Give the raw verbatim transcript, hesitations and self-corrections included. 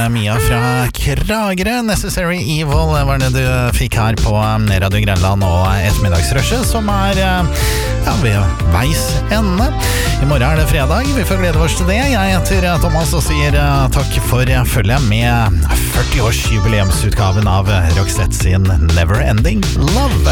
Mia fra Kragerø. Necessary Evil var det du fikk her på Radio Grenland og ettermiddagsrushet, som er ja, ved veis ende. I morgen er det fredag, vi får glede oss til det. Jeg heter Thomas og sier takk for følget med førti års jubileumsutgaven av Roxette sin Never Ending Love.